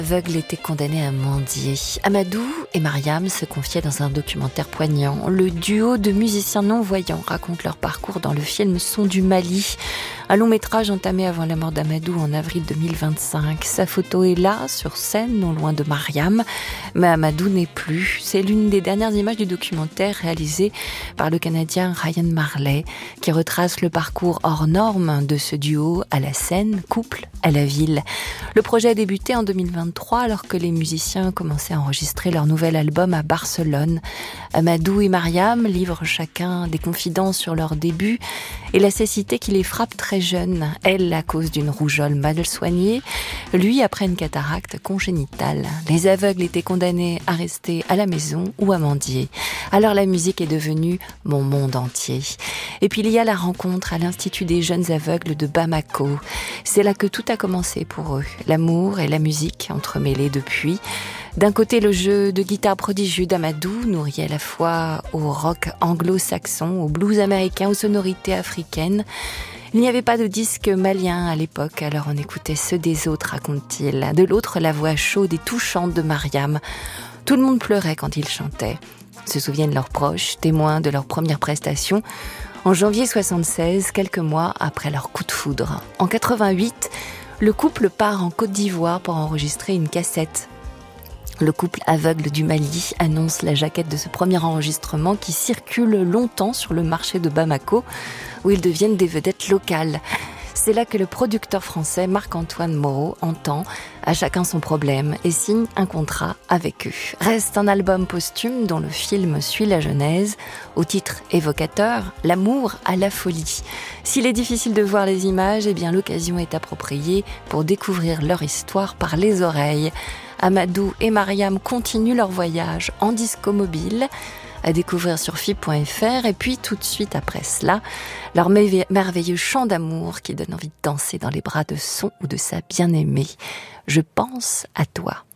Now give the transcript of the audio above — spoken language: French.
Aveugle était condamné à mendier. Amadou et Mariam se confiaient dans un documentaire poignant. Le duo de musiciens non-voyants raconte leur parcours dans le film Son du Mali, un long métrage entamé avant la mort d'Amadou en avril 2025. Sa photo est là, sur scène, non loin de Mariam, mais Amadou n'est plus. C'est l'une des dernières images du documentaire réalisé par le Canadien Ryan Marley, qui retrace le parcours hors norme de ce duo à la scène, couple à la ville. Le projet a débuté en 2023 alors que les musiciens commençaient à enregistrer leur nouvel album à Barcelone. Amadou et Mariam livrent chacun des confidences sur leur début et la cécité qui les frappe très jeunes. Elle à cause d'une rougeole mal soignée, lui après une cataracte congénitale. Les aveugles étaient condamnés à rester à la maison ou à mendier. Alors la musique est devenue mon monde entier. Et puis il y a la rencontre à l'Institut des jeunes aveugles de Bamako. C'est là que tout a commencé pour eux. L'amour et la musique entremêlés depuis. D'un côté, le jeu de guitare prodigieux d'Amadou, nourri à la fois au rock anglo-saxon, au blues américain, aux sonorités africaines. Il n'y avait pas de disque malien à l'époque, alors on écoutait ceux des autres, raconte-t-il. De l'autre, la voix chaude et touchante de Mariam. Tout le monde pleurait quand il chantait. Se souviennent leurs proches, témoins de leur première prestation, en janvier 1976, quelques mois après leur coup de foudre. En 1988, le couple part en Côte d'Ivoire pour enregistrer une cassette. Le couple aveugle du Mali annonce la jaquette de ce premier enregistrement qui circule longtemps sur le marché de Bamako, où ils deviennent des vedettes locales. C'est là que le producteur français Marc-Antoine Moreau entend à chacun son problème et signe un contrat avec eux. Reste un album posthume dont le film suit la genèse, au titre évocateur, l'amour à la folie. S'il est difficile de voir les images, eh bien l'occasion est appropriée pour découvrir leur histoire par les oreilles. Amadou et Mariam continuent leur voyage en disco mobile, à découvrir sur FIP.fr, et puis tout de suite après cela, leur merveilleux chant d'amour qui donne envie de danser dans les bras de son ou de sa bien-aimée. Je pense à toi.